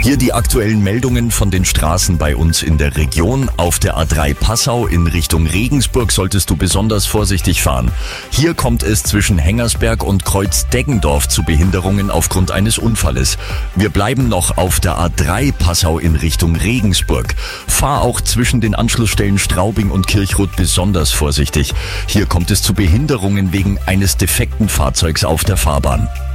Hier die aktuellen Meldungen von den Straßen bei uns in der Region. Auf der A3 Passau in Richtung Regensburg solltest du besonders vorsichtig fahren. Hier kommt es zwischen Hengersberg und Kreuz Deggendorf zu Behinderungen aufgrund eines Unfalles. Wir bleiben noch auf der A3 Passau in Richtung Regensburg. Fahr auch zwischen den Anschlussstellen Straubing und Kirchrot besonders vorsichtig. Hier kommt es zu Behinderungen wegen eines defekten Fahrzeugs auf der Fahrbahn.